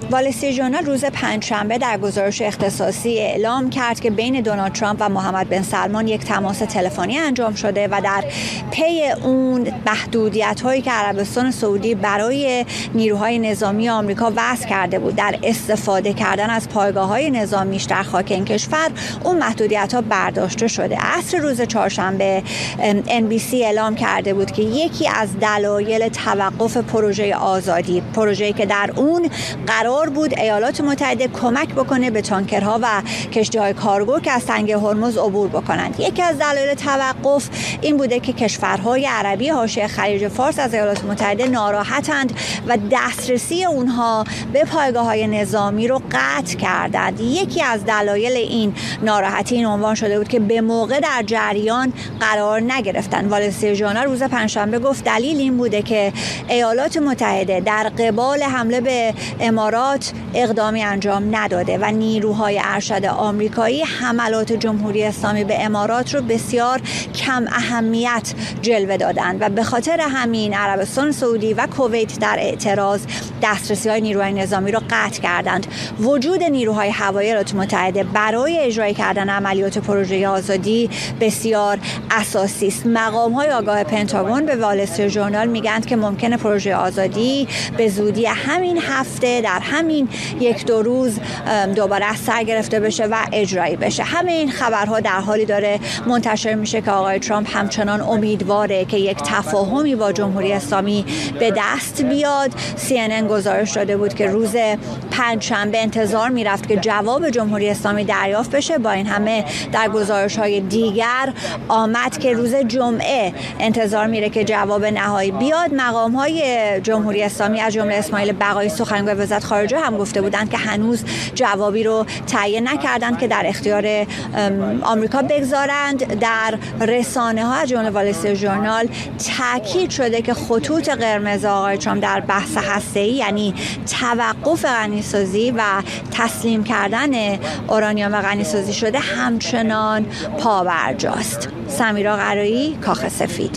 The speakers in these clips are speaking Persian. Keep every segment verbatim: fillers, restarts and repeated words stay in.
وال استریت ژورنال روز پنجشنبه در گزارش اختصاصی اعلام کرد که بین دونالد ترامپ و محمد بن سلمان یک تماس تلفنی انجام شده و در پی اون محدودیت‌هایی که عربستان سعودی برای نیروهای نظامی آمریکا وضع کرده بود در استفاده کردن از پایگاه‌های نظامیش در خاک این کشور، اون محدودیت‌ها برداشته شده. عصر روز چهارشنبه ان بی سی اعلام کرده بود که یکی از دلایل توقف پروژه آزادی، پروژه‌ای که در اون قرار بود ایالات متحده کمک بکنه به تانکرها و کشتی‌های کارگو که از تنگه هرمز عبور بکنند. یکی از دلایل توقف این بوده که کشورهای عربی حاشیه خلیج فارس از ایالات متحده ناراحتند و دسترسی اونها به پایگاه‌های نظامی رو قطع کردند. یکی از دلایل این ناراحتی این عنوان شده بود که به موقع در جریان قرار نگرفتن. وال استریت ژورنال روز پنجشنبه گفت دلیل این بوده که ایالات متحده در قبال حمله به امارات اقدامی انجام نداده و نیروهای ارشد آمریکایی حملات جمهوری اسلامی به امارات رو بسیار کم اهمیت جلوه دادند و به خاطر همین عربستان سعودی و کویت در اعتراض دسترسی‌های نیروهای نظامی رو قطع کردند. وجود نیروهای هوایی ایالات متحده برای اجرای کردن عملیات پروژه آزادی بسیار اساسی است. مقام‌های آگاه پنتاگون به وال استریت ژورنال میگن که ممکنه پروژه آزادی به زودی همین هفته در همین یک دو روز دوباره از سر گرفته بشه و اجرایی بشه. همه این خبرها در حالی داره منتشر میشه که آقای ترامپ همچنان امیدواره که یک تفاهمی با جمهوری اسلامی به دست بیاد. سی ان ان گزارش داده بود که روز پنجشنبه انتظار میرفت که جواب جمهوری اسلامی دریافت بشه. با این همه در گزارش‌های دیگر آمد که روز جمعه انتظار میره که جواب نهایی بیاد. مقام‌های جمهوری اسلامی از جمله اسماعیل بقایی سخنگوی وزارت خارجه هم گفته بودند که هنوز جوابی رو تهیه نکردند که در اختیار آمریکا بگذارند. در رسانه‌ها از جمله وال استریت ژورنال تاکید شده که خطوط قرمز آقای ترامپ در بحث هسته‌ای یعنی توقف غنیسازی و تسلیم کردن اورانیوم غنیسازی شده همچنان پابرجاست. سمیرا قرایی، کاخ سفید.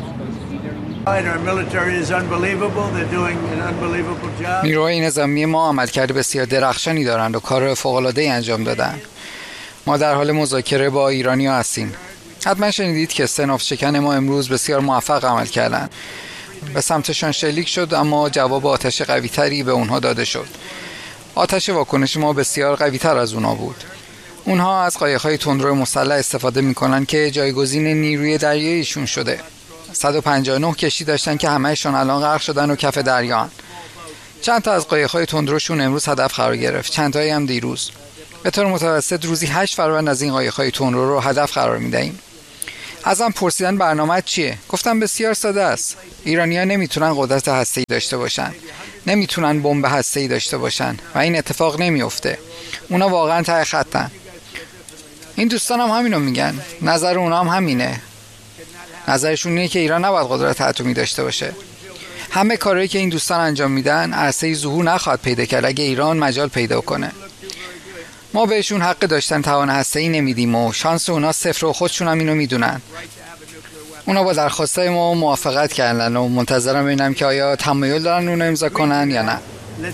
نیروهای نظامی ما عملکرد بسیار درخشانی دارند و کار فوق‌العاده‌ای انجام دادند. ما در حال مذاکره با ایرانی‌ها هستیم. حتما شنیدید که سه ناوشکن ما امروز بسیار موفق عمل کردند. به سمتشان شلیک شد اما جواب آتش قوی‌تری به اونها داده شد. آتش واکنش ما بسیار قوی‌تر از اونها بود. اونها از قایق‌های تندرو مسلح استفاده می‌کنن که جایگزین نیروی دریاییشون شده. صد و پنجاه و نه کشتی داشتن که همه‌شون الان غرق شدن و کف دریان. چند تا از قایق‌های تندروشون امروز هدف قرار گرفت، چند تایی هم دیروز. به طور متوسط روزی هشت فروند از این قایق‌های تندرو رو هدف قرار می‌دهیم. ازم پرسیدن برنامه چیه؟ گفتم بسیار ساده است. ایرانی‌ها نمیتونن قدرت هسته‌ای داشته باشن. نمیتونن بمب هسته‌ای داشته باشن و این اتفاق نمیفته. اونا واقعا ته خطن. این دوستان هم همینو میگن. نظر اونا هم همینه. نظرشون اینه که ایران نباید قدرت اتمی داشته باشه. همه کارهایی که این دوستان انجام میدن عرصه ظهور نخواهد پیدا کرد اگه ایران مجال پیدا کنه. ما بهشون حق داشتن توان هسته‌ای نمیدیم و شانس اونا صفر و خودشون هم اینو میدونن. اونا با درخواستای ما موافقت کردن و منتظرم ببینم که آیا تمایل دارن اونو امضا کنن یا نه.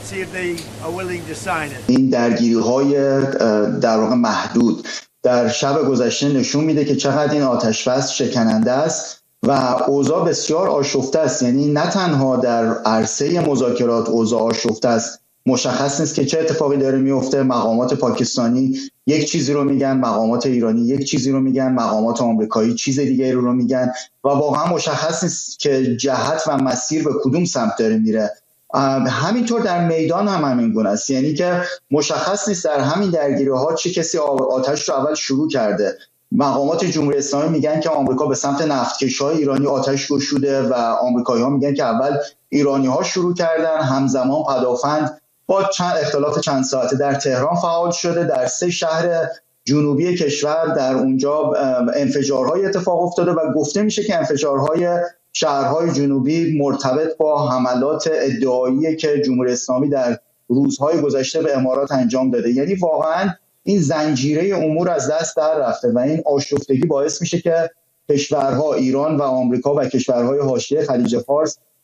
این درگیری‌های در واقع محدود در شب گذشته نشون میده که چقدر این آتش بس شکننده است و اوضاع بسیار آشفته است. یعنی نه تنها در عرصه مذاکرات اوضاع آشفته است، مشخص نیست که چه اتفاقی داره میفته. مقامات پاکستانی یک چیزی رو میگن، مقامات ایرانی یک چیزی رو میگن، مقامات آمریکایی چیز دیگری رو میگن و واقعا مشخص نیست که جهت و مسیر به کدوم سمت داره میره. همینطور در میدان هم همین گونه است. یعنی که مشخص نیست در همین درگیری‌ها چه کسی آتش رو اول شروع کرده. مقامات جمهوری اسلامی میگن که آمریکا به سمت نفتکش‌های ایرانی آتش گشوده و آمریکایی‌ها میگن که اول ایرانی‌ها شروع کردن. همزمان پدافند با چند اختلاف چند ساعته در تهران فعال شده. در سه شهر جنوبی کشور در اونجا انفجارهای اتفاق افتاده و گفته میشه که انفجارهای شهرهای جنوبی مرتبط با حملات ادعایی که جمهوری اسلامی در روزهای گذشته به امارات انجام داده. یعنی واقعا این زنجیره امور از دست در رفته و این آشفتگی باعث میشه که کشورها ایران و آمریکا و کشورهای حاشیه خلیج فارس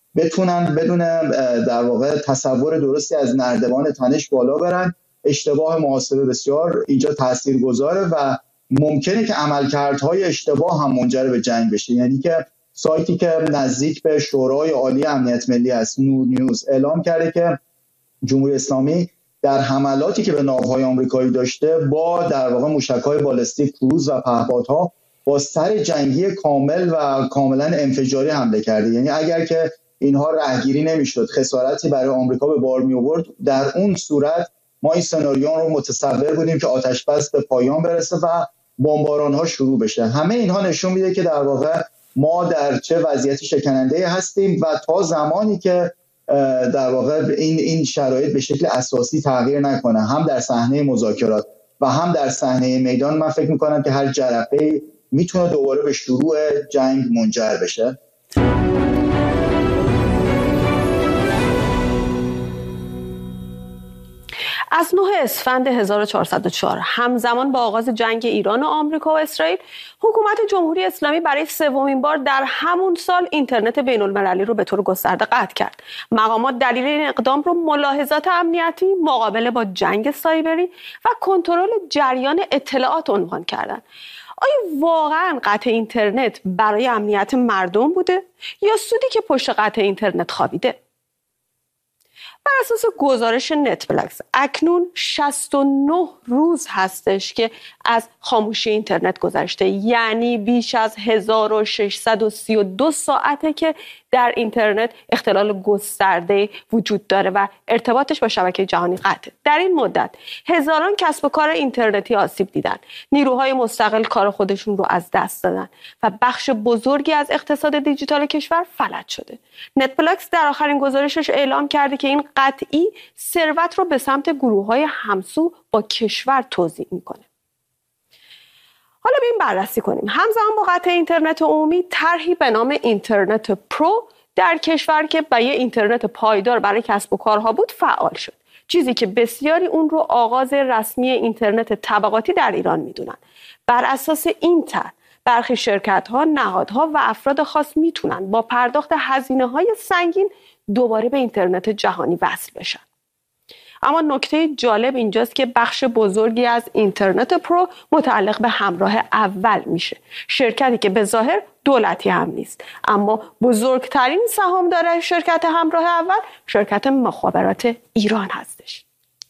بتونن بدون در واقع تصور درستی از نردبان تنش بالا برن. اشتباه محاسبه بسیار اینجا تاثیرگذاره و ممکنه که عملکردهای اشتباه هم منجر به جنگ بشه. یعنی که سایتی که نزدیک به شورای عالی امنیت ملی است، نور نیوز، اعلام کرده که جمهوری اسلامی در حملاتی که به ناوهای آمریکایی داشته با در واقع موشک‌های بالستیک کروز و پهپادها با سر جنگی کامل و کاملا انفجاری حمله کرده. یعنی اگر که اینها رهگیری نمی‌شد، خسارتی برای آمریکا به بار می‌آورد، در اون صورت ما این سناریو رو متصور بودیم که آتش بس به پایان برسه و بمباران‌ها شروع بشه. همه اینها نشون میده که در واقع ما در چه وضعیتی شکننده‌ای هستیم و تا زمانی که در واقع این این شرایط به شکل اساسی تغییر نکنه، هم در صحنه مذاکرات و هم در صحنه میدان، من فکر می‌کنم که هر جرقه‌ای میتونه دوباره به شروع جنگ منجر بشه. از نه اسفند هزار و چهارصد و چهار همزمان با آغاز جنگ ایران و آمریکا و اسرائیل، حکومت جمهوری اسلامی برای سومین بار در همون سال اینترنت بین المللی رو به طور گسترده قطع کرد. مقامات دلیل این اقدام رو ملاحظات امنیتی، مقابله با جنگ سایبری و کنترل جریان اطلاعات عنوان کردند. آیا واقعا قطع اینترنت برای امنیت مردم بوده یا سودی که پشت قطع اینترنت خوابیده؟ بر اساس گزارش نتفلیکس اکنون شصت و نه روز هستش که از خاموشی اینترنت گذشته، یعنی بیش از هزار و ششصد و سی و دو ساعته که در اینترنت اختلال گسترده وجود داره و ارتباطش با شبکه جهانی قطعه. در این مدت هزاران کسب و کار اینترنتی آسیب دیدن، نیروهای مستقل کار خودشون رو از دست دادن و بخش بزرگی از اقتصاد دیجیتال کشور فلج شده. نتفلیکس در آخرین گزارشش اعلام کرده که این قطعی ثروت رو به سمت گروه‌های همسو با کشور توزیع میکنه. حالا بیایم بررسی کنیم. همزمان با قطع اینترنت عمومی، طرحی به نام اینترنت پرو در کشور که به یه اینترنت پایدار برای کسب و کارها بود فعال شد. چیزی که بسیاری اون رو آغاز رسمی اینترنت طبقاتی در ایران میدونن. بر اساس این طرح برخی شرکت‌ها، نهادها و افراد خاص میتونن با پرداخت هزینه‌های سنگین دوباره به اینترنت جهانی وصل بشن. اما نکته جالب اینجاست که بخش بزرگی از اینترنت پرو متعلق به همراه اول میشه، شرکتی که به ظاهر دولتی هم نیست، اما بزرگترین سهامدار شرکت همراه اول شرکت مخابرات ایران هستش.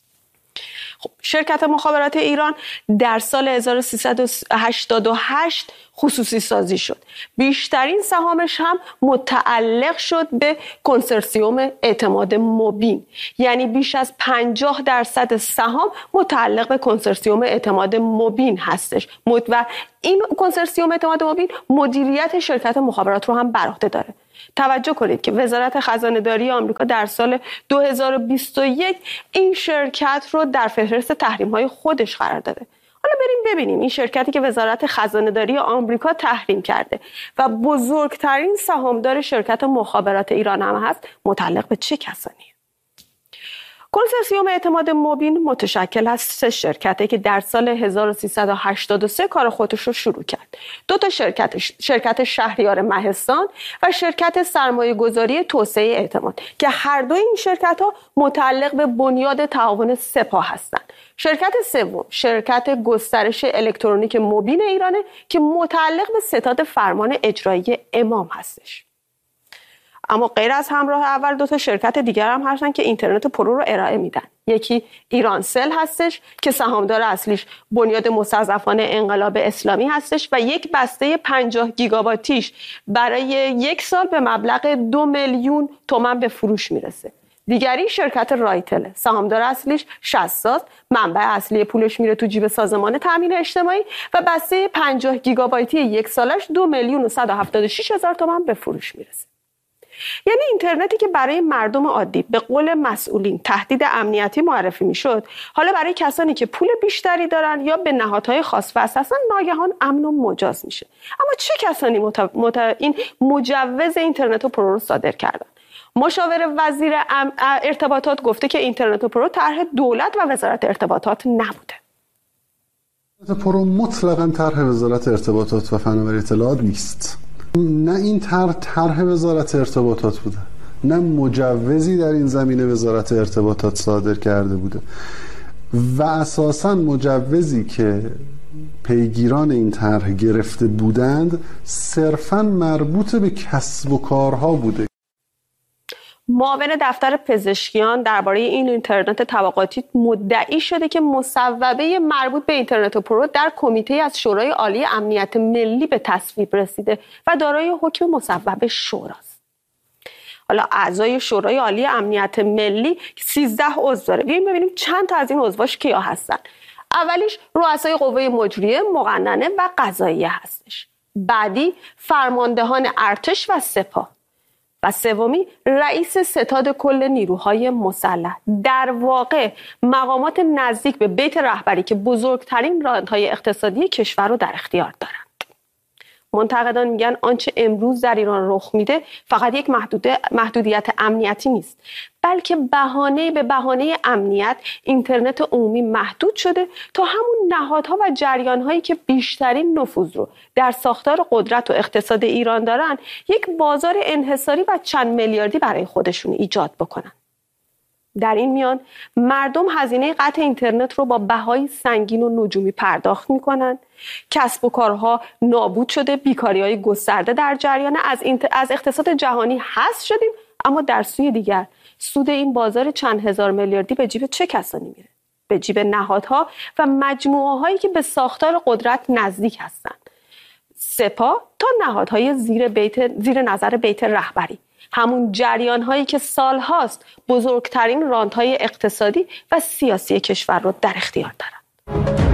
خب، شرکت مخابرات ایران در سال هزار و سیصد و هشتاد و هشت خصوصی سازی شد. بیشترین سهامش هم متعلق شد به کنسرسیوم اعتماد مبین، یعنی بیش از پنجاه درصد سهام متعلق به کنسرسیوم اعتماد مبین هستش و این کنسرسیوم اعتماد مبین مدیریت شرکت مخابرات رو هم بر عهده داره. توجه کنید که وزارت خزانه‌داری آمریکا در سال دو هزار و بیست و یک این شرکت رو در فهرست تحریم‌های خودش قرار داده. حالا بریم ببینیم این شرکتی که وزارت خزانه‌داری آمریکا تحریم کرده و بزرگترین سهامدار شرکت مخابرات ایران هم هست، متعلق به چه کسانیه؟ کنسرسیوم اعتماد مبین متشکل از سه شرکته که در سال هزار و سیصد و هشتاد و سه کار خودش رو شروع کرد. دو تا شرکت شرکت شهریار مهستان و شرکت سرمایه گذاری توسعه اعتماد که هر دو این شرکت ها متعلق به بنیاد تعاون سپاه هستند. شرکت سوم شرکت گسترش الکترونیک مبین ایرانه که متعلق به ستاد فرمان اجرایی امام هستش. اما غیر از همراه اول دو تا شرکت دیگر هم هستن که اینترنت پرو رو ارائه میدن. یکی ایرانسل هستش که سهامدار اصلیش بنیاد مستضعفان انقلاب اسلامی هستش و یک بسته پنجاه گیگابایتیش برای یک سال به مبلغ دو میلیون تومان به فروش میرسه. دیگری شرکت رایتل، سهامدار اصلیش شصت، منبع اصلی پولش میره تو جیب سازمان تامین اجتماعی و بسته پنجاه گیگابایتی یک سالش دو میلیون و صد و هفتاد و شش هزار تومان به فروش میرسه. یعنی اینترنتی که برای مردم عادی به قول مسئولین تهدید امنیتی معرفی میشد، حالا برای کسانی که پول بیشتری دارن یا به نهادهای خاص وصل هستن ناگهان امن و مجاز میشه. اما چه کسانی مت... مت... این مجوز اینترنت پرو رو صادر کردن؟ مشاور وزیر ام... ارتباطات گفته که اینترنت پرو طرح دولت و وزارت ارتباطات نبوده. اینترنت پرو مطلقاً طرح وزارت ارتباطات و فناوری اطلاعات نیست. نه این طرح طرح وزارت ارتباطات بوده، نه مجوزی در این زمینه وزارت ارتباطات صادر کرده بوده و اساساً مجوزی که پیگیران این طرح گرفته بودند صرفاً مربوط به کسب و کارها بوده. معاون دفتر پزشکیان درباره این اینترنت طبقاتی مدعی شده که مصوبه مربوط به اینترنت پرو در کمیته از شورای عالی امنیت ملی به تصویب رسیده و دارای حکم مصوبه شوراست. حالا اعضای شورای عالی امنیت ملی سیزده عضو داره. بیایم ببینیم چند تا از این عضواش کیا هستن. اولیش رؤسای قوه مجریه، مقننه و قضاییه هستش. بعدی فرماندهان ارتش و سپاه. و سومی رئیس ستاد کل نیروهای مسلح. در واقع مقامات نزدیک به بیت رهبری که بزرگترین راندهای اقتصادی کشور رو در اختیار دارند. منتقدان میگن آنچه امروز در ایران رخ میده فقط یک محدودیت امنیتی نیست، بلکه بهانه به بهانه امنیت اینترنت عمومی محدود شده تا همون نهادها و جریانهایی که بیشترین نفوذ رو در ساختار قدرت و اقتصاد ایران دارن یک بازار انحصاری و چند میلیاردی برای خودشون ایجاد بکنن. در این میان مردم هزینه قطع اینترنت رو با بهای سنگین و نجومی پرداخت میکنن. کسب و کارها نابود شده، بیکاری‌های گسترده در جریان، از از اقتصاد جهانی حذف شدیم، اما در سوی دیگر سود این بازار چند هزار میلیاردی به جیب چه کسانی میره؟ به جیب نهادها و مجموعه‌هایی که به ساختار قدرت نزدیک هستند. سپاه تا نهادهای زیر بیت زیر نظر بیت رهبری، همون جریان هایی که سال هاست بزرگترین راندهای اقتصادی و سیاسی کشور رو در اختیار دارند.